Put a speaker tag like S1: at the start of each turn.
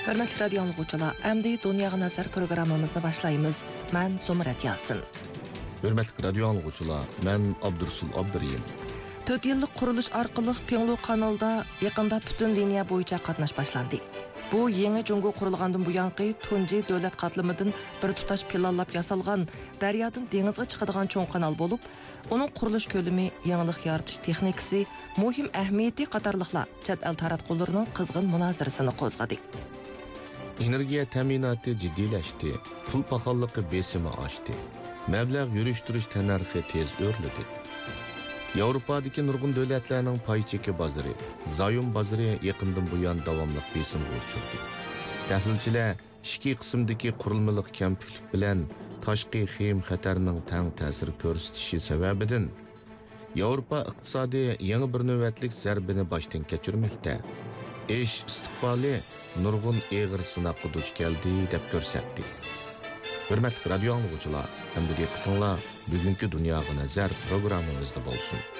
S1: Hörmətli radio dinləyicilər, əmdi Dunyaga Nazar proqramımızı başlayırıq. Mən Somrat Yasin.
S2: Hörmətli radio dinləyicilər, mən Abdursul Abduriyim.
S1: 4 yıllık quruluş arqılıq Penglu kanalda yaqında bütün liniya boyunca qatnaş başlandı. Bu yeni Jungo qurulğandan bu yanqı tunji dövlət qatlamıdan bir tutaş planlap yasalğan daryodan dengizga chiqadigan cho'ng kanal bo'lib, onun quruluş kölümü, yanılıq yaratish texnikasi, muhim əhmiyyəti qatarlıqlar chet el taratqularının qızğın münazirasini qo'zg'adi.
S2: Energiya ta'minoti jiddiyləşdi, pul paxallığı besimi oshdi. Mablag' yurishtirish tannarxi tez o'rladi. Yevropadagi nurg'un davlatlarning pay cheki bozori, zayum bozori yaqindan buyon davomli besimga uchradi. Tahlilchilar ichki qismdagi qurilmalik kamchilik bilan tashqi xim xatarning tang ta'sir ko'rsatishi sababidan Yevropa iqtisodi yangi bir navbatlik zarbini boshdan kechirmoqda. Ish istiqboli nurg'un eg'ir sinoqqa duch keldi deb ko'rsatdi. Hörmətli radio dinləyicilər, əmdi diqqətinizlər bugünkü Dunyaga Nazar proqramımızda bolsun.